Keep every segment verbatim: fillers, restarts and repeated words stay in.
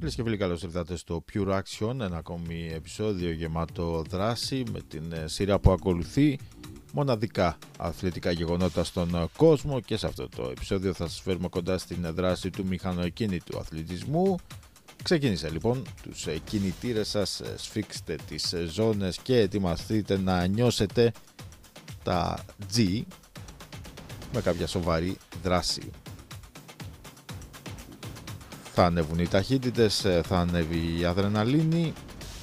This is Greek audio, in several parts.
Φίλες και φίλοι, καλώς ήρθατε στο Pure Action, ένα ακόμη επεισόδιο γεμάτο δράση με την σειρά που ακολουθεί μοναδικά αθλητικά γεγονότα στον κόσμο, και σε αυτό το επεισόδιο θα σας φέρουμε κοντά στην δράση του μηχανοκίνητου αθλητισμού. Ξεκίνησε λοιπόν, τους κινητήρες σας, σφίξτε τις ζώνες και ετοιμαστείτε να νιώσετε τα G με κάποια σοβαρή δράση. Θα ανέβουν οι ταχύτητες, θα ανέβει η αδρεναλίνη,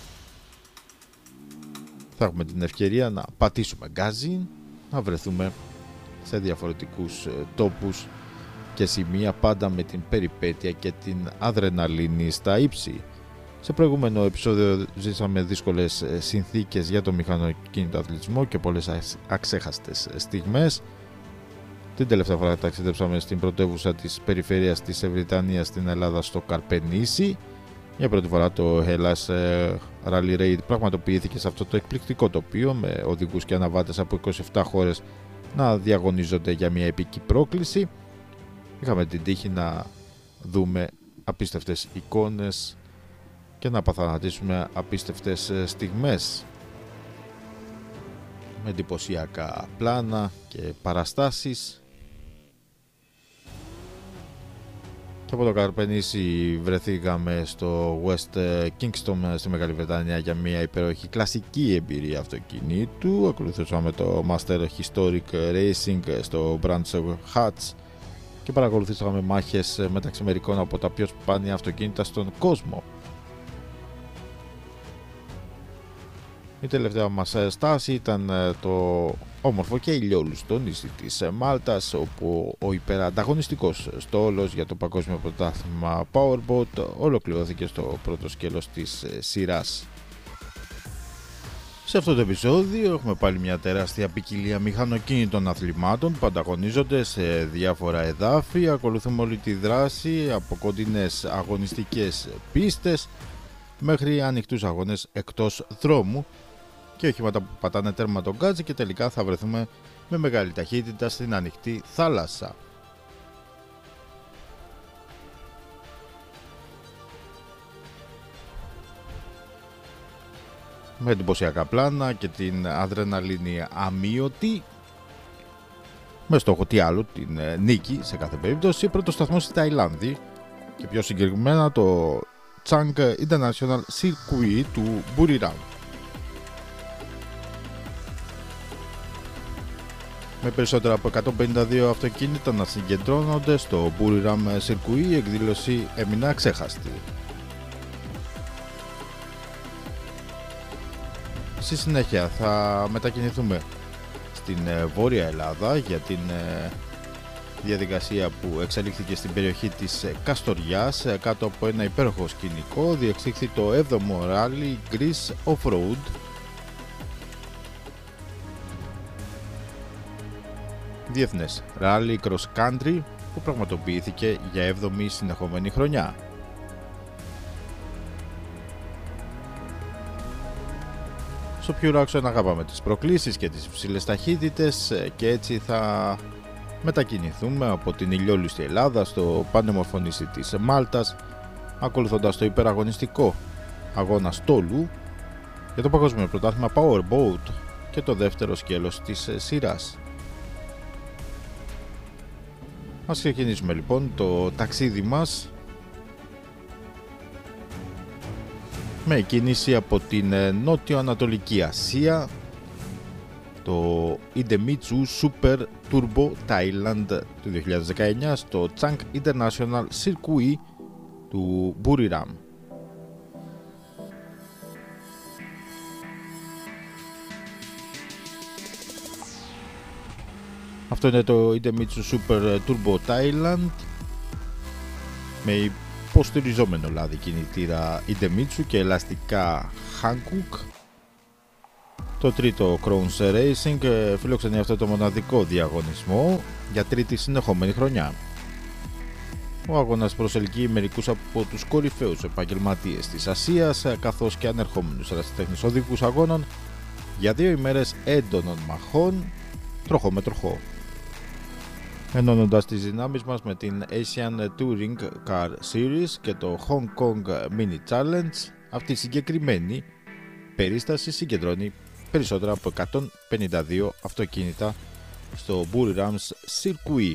θα έχουμε την ευκαιρία να πατήσουμε γκάζι, να βρεθούμε σε διαφορετικούς τόπους και σημεία, πάντα με την περιπέτεια και την αδρεναλίνη στα ύψη. Σε προηγούμενο επεισόδιο ζήσαμε δύσκολες συνθήκες για το μηχανοκίνητο αθλητισμό και πολλές αξέχαστες στιγμές. Την τελευταία φορά ταξιδέψαμε στην πρωτεύουσα της περιφέρειας της Βρυτανίας, στην Ελλάδα, στο Καρπενήσι. Για πρώτη φορά το Hellas Rally Raid πραγματοποιήθηκε σε αυτό το εκπληκτικό τοπίο, με οδηγούς και αναβάτες από είκοσι επτά χώρες να διαγωνίζονται για μια επική πρόκληση. Είχαμε την τύχη να δούμε απίστευτες εικόνες και να απαθανατήσουμε απίστευτες στιγμές με εντυπωσιακά πλάνα και παραστάσεις. Και από το Καρπενήσι βρεθήκαμε στο West Kingston στη Μεγάλη Βρετανία για μια υπέροχη κλασική εμπειρία αυτοκινήτου. Ακολουθήσαμε το Master Historic Racing στο Brands of Hats και παρακολουθήσαμε μάχες μεταξύ μερικών από τα πιο σπάνια αυτοκίνητα στον κόσμο. Η τελευταία μας στάση ήταν το όμορφο και ηλιόλουστο νησί της Μάλτας, όπου ο υπερανταγωνιστικός στόλος για το παγκόσμιο πρωτάθλημα Powerboat ολοκληρώθηκε στο πρώτο σκέλος της σειράς. Σε αυτό το επεισόδιο έχουμε πάλι μια τεράστια ποικιλία μηχανοκίνητων αθλημάτων που ανταγωνίζονται σε διάφορα εδάφη. Ακολουθούμε όλη τη δράση, από κοντινές αγωνιστικές πίστες μέχρι ανοιχτούς αγώνες εκτός δρόμου και οχήματα που πατάνε τέρμα τον γκάζι, και τελικά θα βρεθούμε με μεγάλη ταχύτητα στην ανοιχτή θάλασσα. Με εντυπωσιακά πλάνα και την αδρεναλίνη αμύωτη, με στόχο τι άλλο, την νίκη σε κάθε περίπτωση. Πρώτο σταθμό στη Ταϊλάνδη και πιο συγκεκριμένα το Chang International Circuit του Buriram. Με περισσότερα από εκατόν πενήντα δύο αυτοκίνητα να συγκεντρώνονται στο Buriram Circuit, η εκδήλωση έμεινε αξέχαστη. Στη συνέχεια θα μετακινηθούμε στην Βόρεια Ελλάδα για την διαδικασία που εξελίχθηκε στην περιοχή της Καστοριάς. Κάτω από ένα υπέροχο σκηνικό διεξήχθη το έβδομο Rally Greece Off-Road, διεθνές Rally Cross Country, που πραγματοποιήθηκε για έβδομη συνεχόμενη χρονιά. Στο Pure Action αγαπάμε τις προκλήσεις και τις υψηλές ταχύτητες, και έτσι θα μετακινηθούμε από την ηλιόλουστη Ελλάδα στο πανέμορφο νησί της Μάλτας, ακολουθώντας το υπεραγωνιστικό αγώνα στόλου για το παγκόσμιο πρωτάθλημα Powerboat και το δεύτερο σκέλος της σειράς. Ας ξεκινήσουμε λοιπόν το ταξίδι μας με κίνηση από την νότιο-ανατολική Ασία, το Idemitsu Super Turbo Thailand του δύο χιλιάδες δεκαεννιά στο Chang International Circuit του Buriram. Αυτό είναι το Idemitsu Super Turbo Thailand με υποστηριζόμενο λάδι κινητήρα Idemitsu και ελαστικά Hankook. Το τρίτο Crowns Racing φιλοξενεί αυτό το μοναδικό διαγωνισμό για τρίτη συνεχόμενη χρονιά. Ο αγώνας προσελκύει μερικούς από τους κορυφαίους επαγγελματίες της Ασίας, καθώς και ανερχόμενους ερασιτέχνες οδικούς αγώνων για δύο ημέρες έντονων μαχών, τροχό με τροχό. ενώνοντας τις δυνάμεις μας με την Asian Touring Car Series και το Hong Kong Mini Challenge. Αυτή η συγκεκριμένη περίσταση συγκεντρώνει περισσότερα από εκατόν πενήντα δύο αυτοκίνητα στο Buriram's Circuit.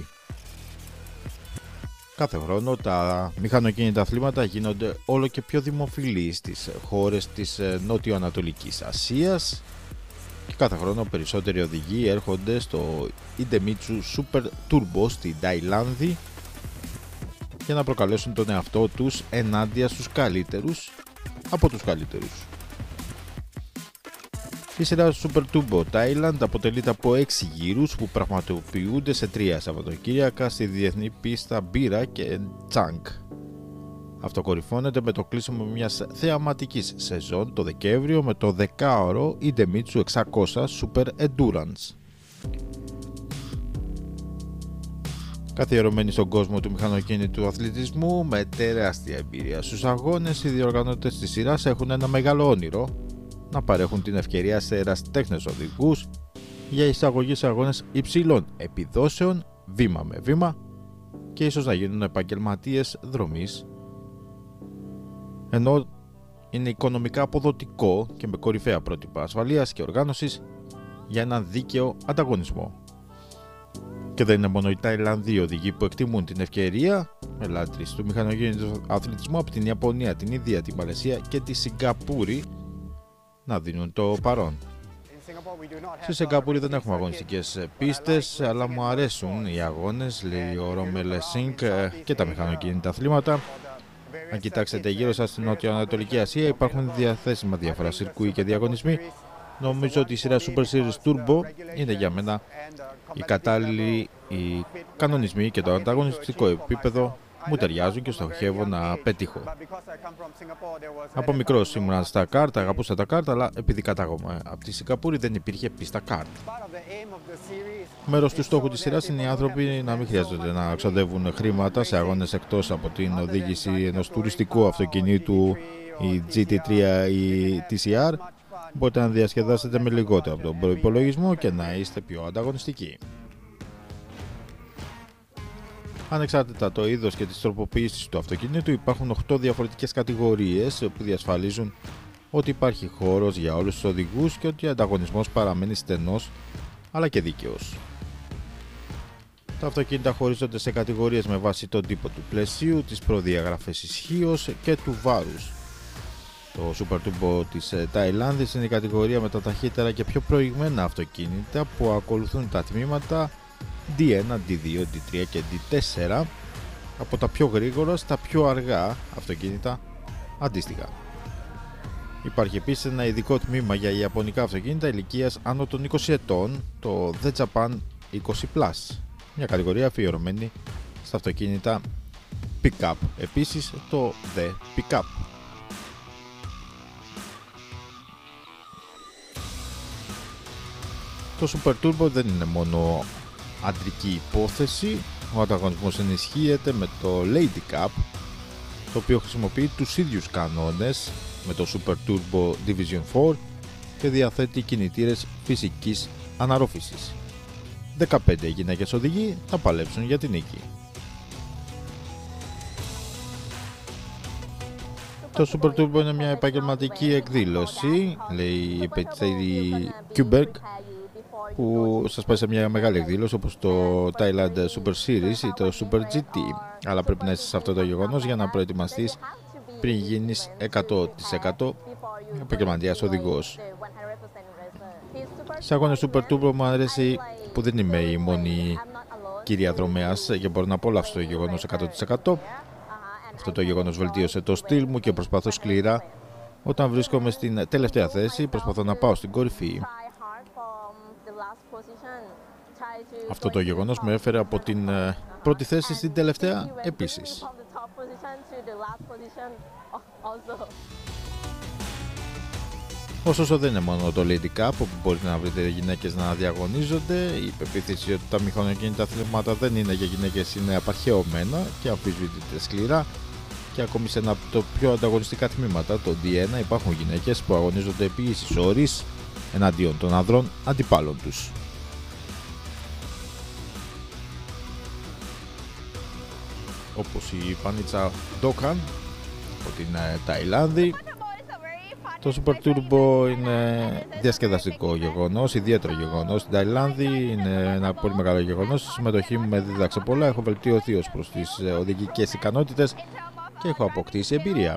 Κάθε χρόνο τα μηχανοκίνητα αθλήματα γίνονται όλο και πιο δημοφιλή στις χώρες της Νότιο-Ανατολικής Ασίας και κάθε χρόνο περισσότεροι οδηγοί έρχονται στο Idemitsu Super Turbo στη Ταϊλάνδη για να προκαλέσουν τον εαυτό τους ενάντια στους καλύτερους από τους καλύτερους. Η σειρά Super Turbo Thailand αποτελείται από έξι γύρους που πραγματοποιούνται σε τρία Σαββατοκύριακα στη διεθνή πίστα Μπίρα και Τσάνκ. Αυτό κορυφώνεται με το κλείσιμο μιας θεαματικής σεζόν το Δεκέμβριο με το δεκάωρο Idemitsu εξακόσια Super Endurance. Καθιερωμένοι στον κόσμο του μηχανοκίνητου αθλητισμού με τεράστια εμπειρία στους αγώνες, οι διοργανώτες της σειράς έχουν ένα μεγάλο όνειρο: να παρέχουν την ευκαιρία σε ερασιτέχνες οδηγούς για εισαγωγή σε αγώνες υψηλών επιδόσεων, βήμα με βήμα, και ίσως να γίνουν επαγγελματίες δρομής, ενώ είναι οικονομικά αποδοτικό και με κορυφαία πρότυπα ασφαλείας και οργάνωσης για έναν δίκαιο ανταγωνισμό. Και δεν είναι μόνο οι Ταϊλανδοί οδηγοί που εκτιμούν την ευκαιρία, ελάτρεις του μηχανοκίνητου αθλητισμού από την Ιαπωνία, την Ινδία, την Μαλαισία και τη Σιγκαπούρη να δίνουν το παρόν. Στη Σιγκαπούρη δεν έχουμε αγωνιστικές πίστες, αλλά μου αρέσουν οι αγώνες, λέει ο Ρόμελ Σίνκ, και τα μηχανοκίνητα αθλήματα. Αν κοιτάξετε γύρω σας στην Νότιο-Ανατολική Ασία, υπάρχουν διαθέσιμα διάφορα σιρκούι και διαγωνισμοί. Νομίζω ότι η σειρά Super Series Turbo είναι για μένα οι κατάλληλοι οι κανονισμοί και το ανταγωνιστικό επίπεδο μου ταιριάζουν και στοχεύω να πετύχω. Από μικρός ήμουνα στα κάρτα, αγαπούσα τα κάρτα, αλλά επειδή κατάγομαι από τη Σιγκαπούρη δεν υπήρχε πίστα κάρτ. Μέρος του στόχου της σειράς είναι οι άνθρωποι να μην χρειάζονται να ξοδεύουν χρήματα σε αγώνες εκτός από την οδήγηση ενός τουριστικού αυτοκινήτου, η τζι τι τρία ή τι σι αρ. Μπορείτε να διασκεδάσετε με λιγότερο από τον προϋπολογισμό και να είστε πιο ανταγωνιστικοί. Ανεξάρτητα το είδος και τις τροποποιήσεις του αυτοκινήτου, υπάρχουν οκτώ διαφορετικές κατηγορίες που διασφαλίζουν ότι υπάρχει χώρος για όλους τους οδηγούς και ότι ο ανταγωνισμός παραμένει στενός αλλά και δίκαιος. Τα αυτοκίνητα χωρίζονται σε κατηγορίες με βάση τον τύπο του πλαισίου, τις προδιαγραφές ισχύως και του βάρους. Το Super Turbo της Ταϊλάνδης είναι η κατηγορία με τα ταχύτερα και πιο προηγμένα αυτοκίνητα που ακολουθούν τα τμήματα ντι ένα, ντι δύο, ντι τρία και ντι τέσσερα, από τα πιο γρήγορα στα πιο αργά αυτοκίνητα αντίστοιχα. Υπάρχει επίσης ένα ειδικό τμήμα για ιαπωνικά αυτοκίνητα ηλικίας άνω των είκοσι ετών, το The Japan είκοσι πλας, μια κατηγορία αφιερωμένη στα αυτοκίνητα Pick-up, επίσης το The Pick-up. Το Super Turbo δεν είναι μόνο αντρική υπόθεση, ο ανταγωνισμός ενισχύεται με το Lady Cup, το οποίο χρησιμοποιεί τους ίδιους κανόνες με το Super Turbo Division φορ και διαθέτει κινητήρες φυσικής αναρρόφησης. δεκαπέντε γυναίκες οδηγοί θα παλέψουν για την νίκη. Το Super Turbo είναι μια επαγγελματική εκδήλωση, λέει η επεισόδη Kuberg, που σας πάει σε μια μεγάλη εκδήλωση όπως το Thailand Super Series ή το Super τζι τι, αλλά πρέπει να είσαι σε αυτό το γεγονός για να προετοιμαστείς πριν γίνεις εκατό τοις εκατό επαγγελματίας οδηγός. Σε αγώνες Super Turbo μου αρέσει που δεν είμαι η μόνη κυρία δρομέας και μπορώ να απολαύσω το γεγονός εκατό τοις εκατό. Αυτό το γεγονός βελτίωσε το στυλ μου και προσπαθώ σκληρά. Όταν βρίσκομαι στην τελευταία θέση προσπαθώ να πάω στην κορυφή. Αυτό το γεγονός με έφερε από την πρώτη θέση στην τελευταία επίσης. Ωστόσο δεν είναι μόνο το Lady Cup όπου μπορείτε να βρείτε γυναίκες να διαγωνίζονται. Η πεποίθηση ότι τα μηχανοκίνητα αθλήματα δεν είναι για γυναίκες είναι απαρχαιωμένα και αμφισβητείται σκληρά. Και ακόμη σε ένα από τα πιο ανταγωνιστικά τμήματα, το ντι ένα, υπάρχουν γυναίκες που αγωνίζονται επί ίσης όρης εναντίον των ανδρών αντιπάλων τους. όπως η Πανίτσα Ντόκαν από την Ταϊλάνδη. Το Super Turbo είναι διασκεδαστικό γεγονός, ιδιαίτερο γεγονός στην Ταϊλάνδη, είναι ένα πολύ μεγάλο γεγονός. Η συμμετοχή μου με δίδαξε πολλά, έχω βελτιωθεί ως προς τις οδηγικές ικανότητες και έχω αποκτήσει εμπειρία.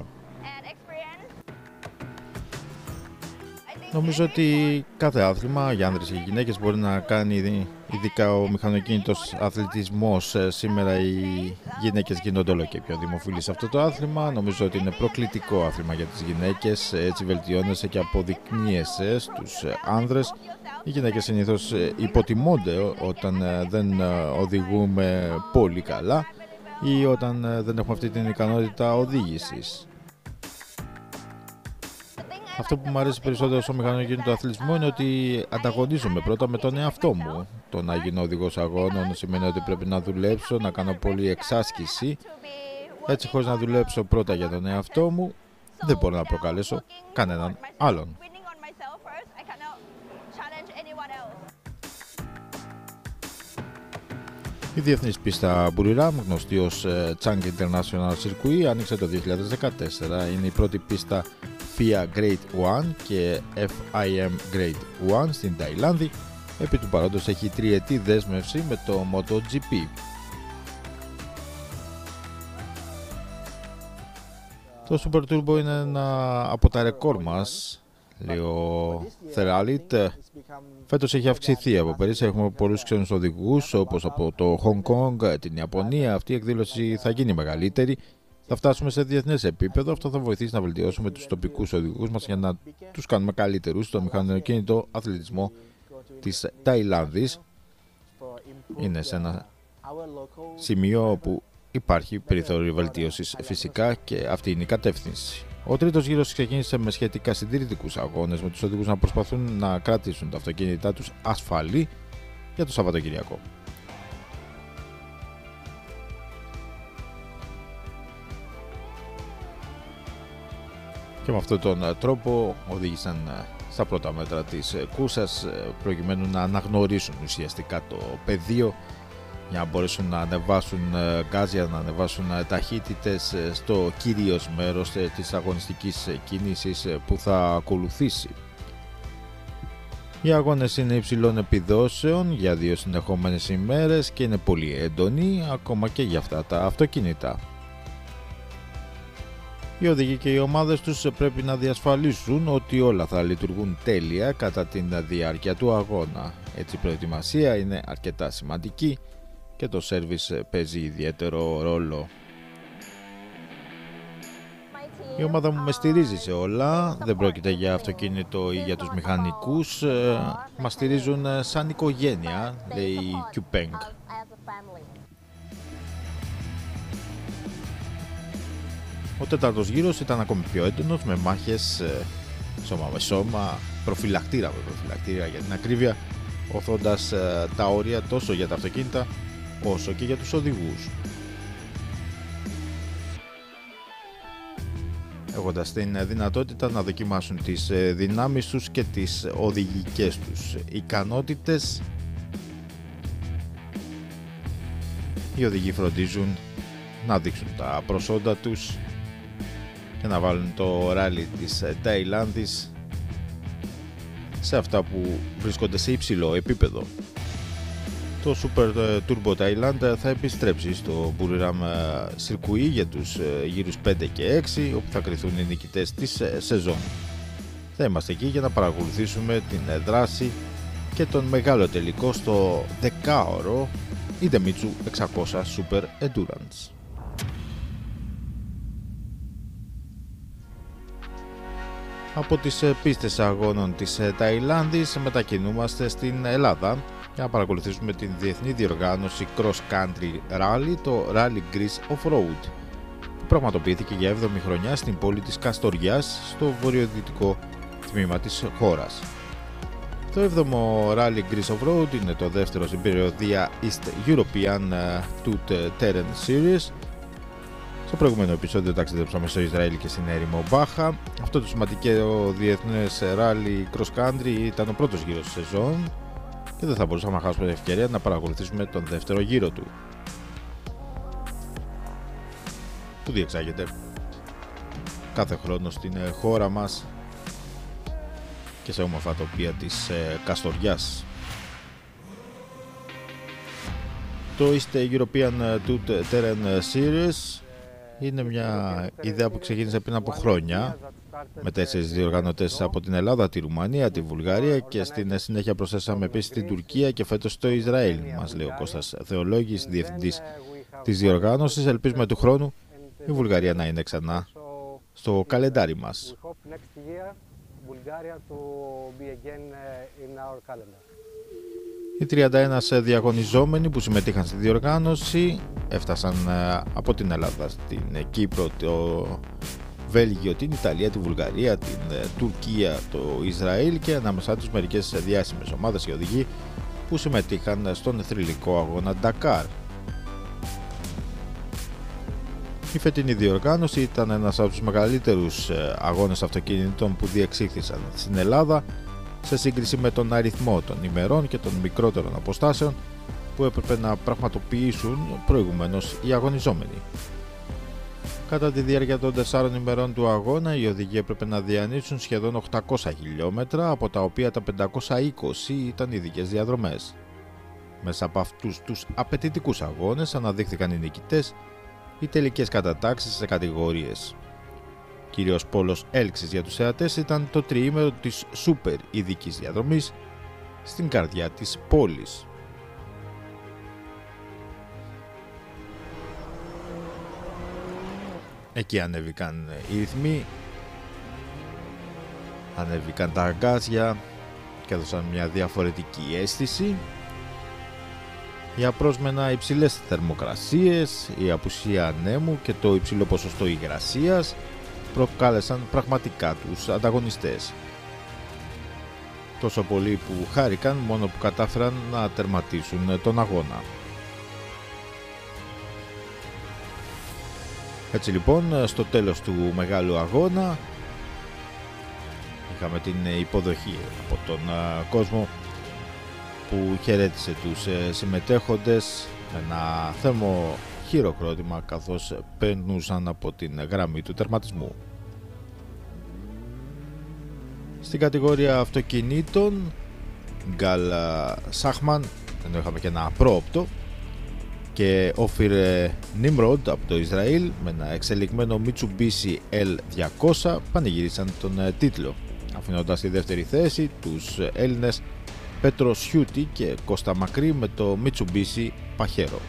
Νομίζω ότι κάθε άθλημα για άνδρες και γυναίκες μπορεί να κάνει, ειδικά ο μηχανοκίνητος αθλητισμός. Σήμερα οι γυναίκες γίνονται όλο και πιο δημοφιλείς σε αυτό το άθλημα. Νομίζω ότι είναι προκλητικό άθλημα για τις γυναίκες, έτσι βελτιώνεσαι και αποδεικνύεσαι στους άνδρες. Οι γυναίκες συνήθως υποτιμώνται όταν δεν οδηγούμε πολύ καλά ή όταν δεν έχουμε αυτή την ικανότητα οδήγησης. Αυτό που μου αρέσει περισσότερο στο μηχανοκίνητο αθλητισμό είναι ότι ανταγωνίζομαι πρώτα με τον εαυτό μου. Το να γίνω οδηγός αγώνων σημαίνει ότι πρέπει να δουλέψω, να κάνω πολλή εξάσκηση. Έτσι, χωρίς να δουλέψω πρώτα για τον εαυτό μου, δεν μπορώ να προκαλέσω κανέναν άλλον. Η διεθνής πίστα Buriram, γνωστή ως Chang International Circuit, άνοιξε το δύο χιλιάδες δεκατέσσερα. Είναι η πρώτη πίστα φι άι Grade ένα και εφ άι εμ Grade ένα στην Ταϊλάνδη. Επί του παρόντος έχει τριετή δέσμευση με το MotoGP. Το Super Turbo είναι ένα από τα ρεκόρ μας, λέει ο Θεράλιτ. Φέτος έχει αυξηθεί από πέρυσι, έχουμε πολλούς ξένους οδηγούς όπως από το Hong Kong, την Ιαπωνία. Αυτή η εκδήλωση θα γίνει μεγαλύτερη. Θα φτάσουμε σε διεθνές επίπεδο. Αυτό θα βοηθήσει να βελτιώσουμε τους τοπικούς οδηγούς μας για να τους κάνουμε καλύτερους στο μηχανοκίνητο αθλητισμό της Ταϊλάνδης. Είναι σε ένα σημείο όπου υπάρχει περιθώριο βελτίωσης φυσικά και αυτή είναι η κατεύθυνση. Ο τρίτος γύρος ξεκίνησε με σχετικά συντηρητικούς αγώνες, με τους οδηγούς να προσπαθούν να κρατήσουν τα αυτοκίνητά τους ασφαλή για το Σαββατοκυριακό. Και με αυτόν τον τρόπο οδήγησαν στα πρώτα μέτρα της κούρσας προκειμένου να αναγνωρίσουν ουσιαστικά το πεδίο για να μπορέσουν να ανεβάσουν γκάζια, να ανεβάσουν ταχύτητες στο κυρίως μέρος της αγωνιστικής κίνησης που θα ακολουθήσει. Οι αγώνες είναι υψηλών επιδόσεων για δύο συνεχόμενες ημέρες και είναι πολύ έντονοι ακόμα και για αυτά τα αυτοκίνητα. Οι οδηγοί και οι ομάδες τους πρέπει να διασφαλίσουν ότι όλα θα λειτουργούν τέλεια κατά την διάρκεια του αγώνα. Έτσι η προετοιμασία είναι αρκετά σημαντική και το σέρβις παίζει ιδιαίτερο ρόλο. Η ομάδα μου με στηρίζει σε όλα, δεν πρόκειται για αυτοκίνητο ή για τους μηχανικούς, μας στηρίζουν σαν οικογένεια, λέει η Qpeng. Ο τέταρτος γύρος ήταν ακόμη πιο έντονος, με μάχες σώμα με σώμα, προφυλακτήρα με προφυλακτήρα για την ακρίβεια, οθώντας τα όρια τόσο για τα αυτοκίνητα όσο και για τους οδηγούς. Έχοντας την δυνατότητα να δοκιμάσουν τις δυνάμεις τους και τις οδηγικές τους ικανότητες, οι οδηγοί φροντίζουν να δείξουν τα προσόντα τους και να βάλουν το ράλι της Ταϊλάνδης σε αυτά που βρίσκονται σε υψηλό επίπεδο. Το Super Turbo Thailand θα επιστρέψει στο Buriram Circuit για τους γύρους πέντε και έξι, όπου θα κριθούν οι νικητές της σεζόν. Θα είμαστε εκεί για να παρακολουθήσουμε την δράση και τον μεγάλο τελικό στο δεκάωρο Idemitsu εξακόσια Super Endurance. Από τις πίστες αγώνων της Ταϊλάνδης μετακινούμαστε στην Ελλάδα για να παρακολουθήσουμε την διεθνή διοργάνωση Cross Country Rally, το Rally Greece Off-Road, που πραγματοποιήθηκε για έβδομη χρονιά στην πόλη της Καστοριάς, στο βορειοδυτικό τμήμα της χώρας. Το έβδομο Rally Greece Off-Road είναι το δεύτερο στην περιοδία East European Tout Terrain Series. Στο προηγούμενο επεισόδιο ταξιδέψαμε στο Ισραήλ και στην έρημο Μπάχα. Αυτό το σημαντικό διεθνές Rally Cross Country ήταν ο πρώτος γύρος της σεζόν και δεν θα μπορούσαμε να χάσουμε την ευκαιρία να παρακολουθήσουμε τον δεύτερο γύρο του. που διεξάγεται κάθε χρόνο στην χώρα μας και σε όμορφα τοπία της Καστοριάς. Το East European Tout Terrain Series είναι μια ιδέα που ξεκίνησε πριν από χρόνια με τέσσερις διοργανωτές από την Ελλάδα, τη Ρουμανία, τη Βουλγαρία και στην συνέχεια προσθέσαμε επίσης την Τουρκία και φέτος το Ισραήλ, μας λέει ο Κώστας Θεολόγης, διευθυντής της διοργάνωσης. Ελπίζουμε του χρόνου η Βουλγαρία να είναι ξανά στο καλεντάρι μας. Οι τριάντα ένα διαγωνιζόμενοι που συμμετείχαν στη διοργάνωση έφτασαν από την Ελλάδα στην Κύπρο, το Βέλγιο, την Ιταλία, τη Βουλγαρία, την Τουρκία, το Ισραήλ και ανάμεσά τους μερικές διάσημες ομάδες και οδηγοί που συμμετείχαν στον θρυλικό αγώνα Ντακάρ. Η φετινή διοργάνωση ήταν ένας από τους μεγαλύτερους αγώνες αυτοκινήτων που διεξήχθησαν στην Ελλάδα σε σύγκριση με τον αριθμό των ημερών και των μικρότερων αποστάσεων που έπρεπε να πραγματοποιήσουν προηγουμένως οι αγωνιζόμενοι. Κατά τη διάρκεια των τεσσάρων ημερών του αγώνα, οι οδηγοί έπρεπε να διανύσουν σχεδόν οκτακόσια χιλιόμετρα, από τα οποία τα πεντακόσια είκοσι ήταν ειδικές διαδρομές. Μέσα από αυτούς τους απαιτητικούς αγώνες αναδείχθηκαν οι νικητές, οι τελικές κατατάξεις σε κατηγορίες. Κύριος πόλος έλξης για τους θεατές ήταν το τριήμερο της σούπερ ειδικής διαδρομής στην καρδιά της πόλης. Εκεί ανέβηκαν οι ρυθμοί, ανέβηκαν τα αγκάζια και έδωσαν μια διαφορετική αίσθηση. Οι απρόσμενα υψηλές θερμοκρασίες, η απουσία ανέμου και το υψηλό ποσοστό υγρασίας προκάλεσαν πραγματικά τους ανταγωνιστές. Τόσο πολλοί που χάρηκαν μόνο που κατάφεραν να τερματίσουν τον αγώνα. Έτσι λοιπόν, στο τέλος του μεγάλου αγώνα είχαμε την υποδοχή από τον κόσμο που χαιρέτησε τους συμμετέχοντες με ένα θερμό χειροκρότημα καθώς περνούσαν από την γραμμή του τερματισμού. Στην κατηγορία αυτοκινήτων, Γκάλ Σάχμαν, ενώ είχαμε και ένα πρόοπτο, και Όφιρ Νίμροντ από το Ισραήλ με ένα εξελιγμένο Mitsubishi ελ διακόσια πανηγύρισαν τον τίτλο, αφήνοντας στη δεύτερη θέση τους Έλληνες Πέτρο Σιούτη και Κώστα Μακρύ με το Mitsubishi Παχέρο.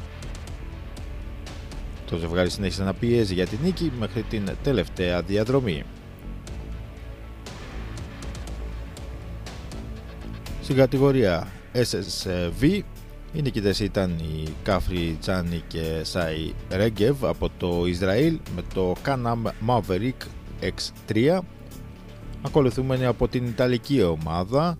Το ζευγάρι συνέχισε να πιέζει για την νίκη μέχρι την τελευταία διαδρομή. Στην κατηγορία ες ες βι οι νικητές ήταν οι Κάφρι Τζάνι και Σάι Ρέγκεβ από το Ισραήλ με το Can-Am Maverick εξ τρία, ακολουθούμενοι από την Ιταλική ομάδα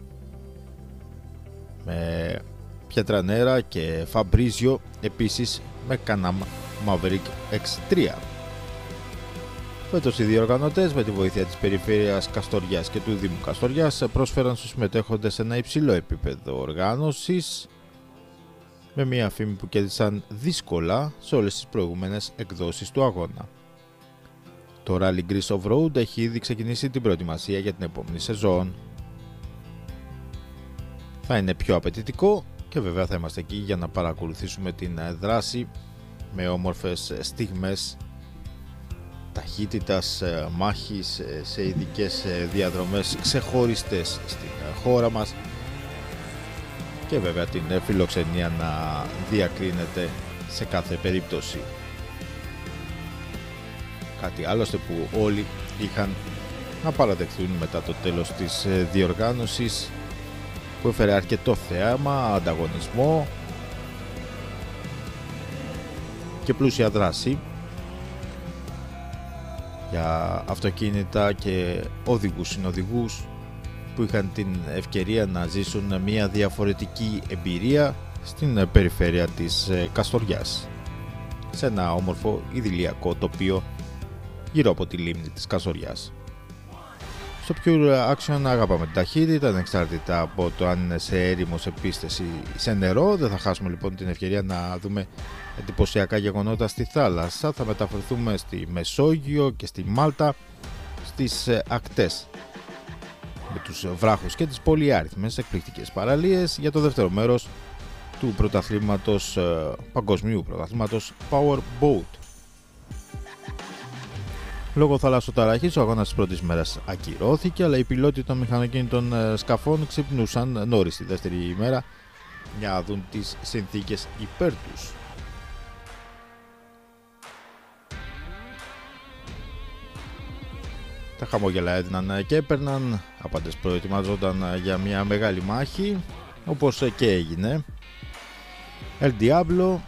με Πιετρανέρα και Φαμπρίζιο επίσης με Can-Am Maverick εξ τρία. Φέτος οι διοργανωτές με τη βοήθεια της Περιφέρειας Καστοριάς και του Δήμου Καστοριάς πρόσφεραν στους συμμετέχοντες ένα υψηλό επίπεδο οργάνωσης με μια φήμη που κέρδισαν δύσκολα σε όλες τις προηγούμενες εκδόσεις του αγώνα. Το Rally Greece Off-Road έχει ήδη ξεκινήσει την προετοιμασία για την επόμενη σεζόν. Θα είναι πιο απαιτητικό και βέβαια θα είμαστε εκεί για να παρακολουθήσουμε την δράση με όμορφες στιγμές ταχύτητας μάχης σε ειδικές διαδρομές ξεχωριστές στην χώρα μας και βέβαια την φιλοξενία να διακρίνεται σε κάθε περίπτωση. Κάτι άλλωστε που όλοι είχαν να παραδεχθούν μετά το τέλος της διοργάνωσης, που έφερε αρκετό θέαμα, ανταγωνισμό και πλούσια δράση για αυτοκίνητα και οδηγούς συνοδηγούς που είχαν την ευκαιρία να ζήσουν μια διαφορετική εμπειρία στην περιφέρεια της Καστοριάς, σε ένα όμορφο ιδηλιακό τοπίο γύρω από τη λίμνη της Καστοριάς. Στο Pure Action αγαπάμε την ταχύτητα, ανεξάρτητα από το αν είναι σε έρημο, σε πίστες ή σε νερό. Δεν θα χάσουμε λοιπόν την ευκαιρία να δούμε εντυπωσιακά γεγονότα στη θάλασσα. Θα μεταφερθούμε στη Μεσόγειο και στη Μάλτα, στις ακτές, με τους βράχους και τις πολυάριθμες εκπληκτικές παραλίες για το δεύτερο μέρος του πρωταθλήματος, παγκοσμίου πρωταθλήματος Power Boat. Λόγω θαλασσοταραχής ο αγώνας της πρώτης μέρας ακυρώθηκε, αλλά οι πιλότοι των μηχανοκίνητων σκαφών ξυπνούσαν νωρίς τη δεύτερη ημέρα για να δουν τις συνθήκες υπέρ τους. Τα χαμόγελα έδιναν και έπαιρναν, άπαντες προετοιμαζόταν για μια μεγάλη μάχη, όπως και έγινε. El Diablo,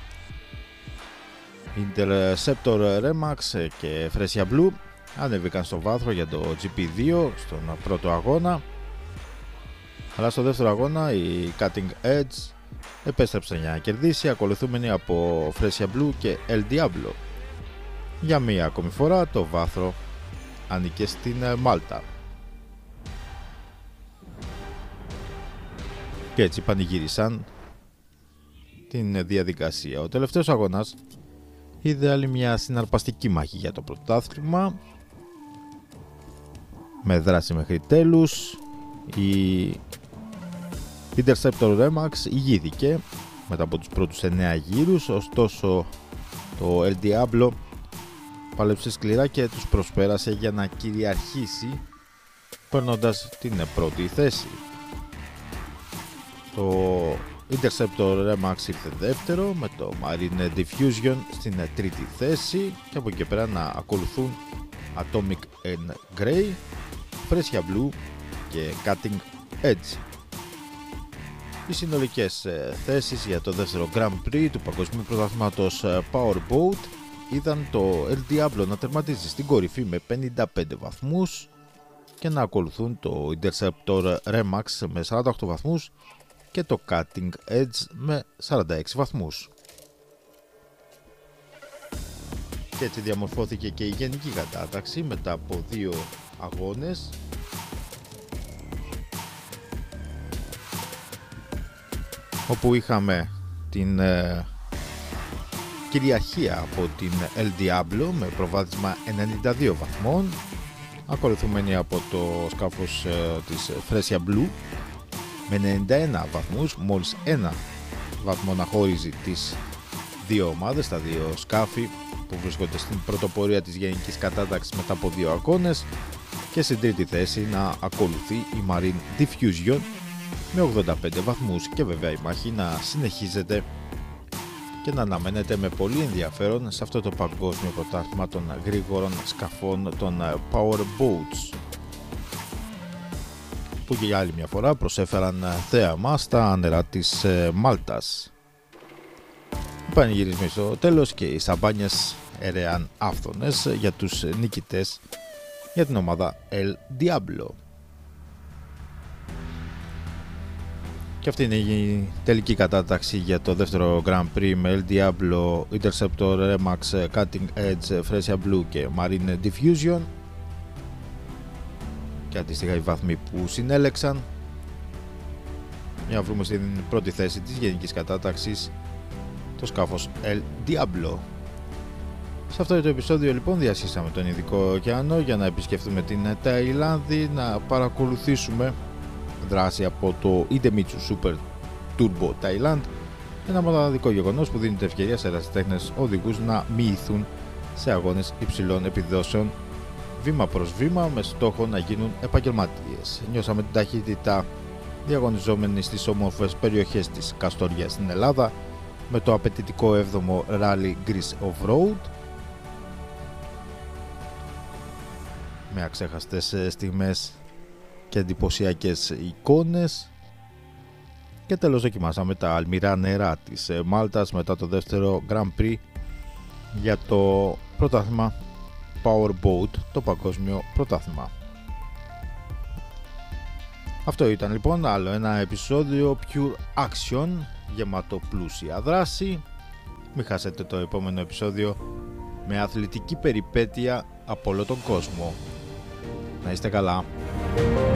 Interceptor Remax και Fresia Blue ανέβηκαν στο βάθρο για το τζι πι δύο στον πρώτο αγώνα, αλλά στο δεύτερο αγώνα η Cutting Edge επέστρεψε για να κερδίσει, ακολουθούμενη από Fresia Blue και El Diablo. Για μία ακόμη φορά το βάθρο ανήκε στην Μάλτα και έτσι πανηγύρισαν την διαδικασία. Ο τελευταίος αγώνας είδε άλλη μια συναρπαστική μάχη για το πρωτάθλημα, με δράση μέχρι τέλους. Η Interceptor Remax ηγήθηκε μετά από τους πρώτους εννέα γύρους, ωστόσο το El Diablo πάλεψε σκληρά και τους προσπέρασε για να κυριαρχήσει, παίρνοντας την πρώτη θέση. Το Interceptor Remax ήρθε δεύτερο, με το Marine Diffusion στην τρίτη θέση, και από εκεί πέρα να ακολουθούν Atomic and Grey, Fresia Blue και Cutting Edge. Οι συνολικές θέσεις για το δεύτερο Grand Prix του παγκοσμίου πρωταθλήματος Power Boat είδαν το El Diablo να τερματίζει στην κορυφή με πενήντα πέντε βαθμούς και να ακολουθούν το Interceptor Remax με σαράντα οκτώ βαθμούς και το Cutting Edge με σαράντα έξι βαθμούς. Και έτσι διαμορφώθηκε και η γενική κατάταξη μετά από δύο αγώνες, όπου είχαμε την ε, κυριαρχία από την El Diablo με προβάδισμα ενενήντα δύο βαθμών, ακολουθούμενη από το σκάφος ε, της Fresia Blue με ενενήντα ένα βαθμούς, μόλις ένα βαθμό να χωρίζει τις δύο ομάδες, τα δύο σκάφη που βρίσκονται στην πρωτοπορία της γενικής κατάταξης μετά από δύο αγώνες, και στην τρίτη θέση να ακολουθεί η Marine Diffusion με ογδόντα πέντε βαθμούς, και βέβαια η μάχη να συνεχίζεται και να αναμένεται με πολύ ενδιαφέρον σε αυτό το παγκόσμιο πρωτάθλημα των γρήγορων σκαφών, των Power Boats, που και για άλλη μια φορά προσέφεραν θέαμα στα νερά της Μάλτας. Οι πανηγυρισμοί στο τέλος και οι σαμπάνιες έρεαν άφθονες για τους νικητές, για την ομάδα El Diablo. Και αυτή είναι η τελική κατάταξη για το δεύτερο Grand Prix με El Diablo, Interceptor Remax, Cutting Edge, Fresia Blue και Marine Diffusion, και αντίστοιχα οι βαθμοί που συνέλεξαν. Για να βρούμε στην πρώτη θέση της γενικής κατάταξης το σκάφος El Diablo. Σε αυτό το επεισόδιο λοιπόν διασχίσαμε τον Ινδικό ωκεανό για να επισκεφτούμε την Ταϊλάνδη, να παρακολουθήσουμε δράση από το Idemitsu Super Turbo Thailand, ένα μοναδικό γεγονός που δίνει την ευκαιρία σε ερασιτέχνες οδηγούς να μοιηθούν σε αγώνες υψηλών επιδόσεων, βήμα προς βήμα, με στόχο να γίνουν επαγγελματίες. Νιώσαμε την ταχύτητα διαγωνιζόμενοι στις όμορφες περιοχές της Καστοριάς στην Ελλάδα, με το απαιτητικό έβδομο Rally Greece Off-Road, με αξέχαστες στιγμές και εντυπωσιακές εικόνες, και τέλος δοκιμάσαμε τα αλμυρά νερά της Μάλτας μετά το δεύτερο Grand Prix για το πρωτάθλημα Power Boat, το παγκόσμιο πρωτάθλημα. Αυτό ήταν λοιπόν άλλο ένα επεισόδιο Pure Action, γεμάτο πλούσια δράση. Μην χάσετε το επόμενο επεισόδιο με αθλητική περιπέτεια από όλο τον κόσμο. Να είστε καλά. Γεια.